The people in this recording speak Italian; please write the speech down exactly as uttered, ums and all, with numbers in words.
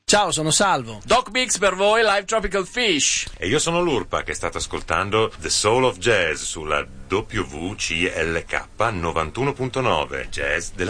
Ciao, sono Salvo. Doc Mix per voi, Live Tropical Fish. E io sono Lurpa, che state ascoltando The Soul of Jazz sulla W C L K novantuno punto nove, Jazz della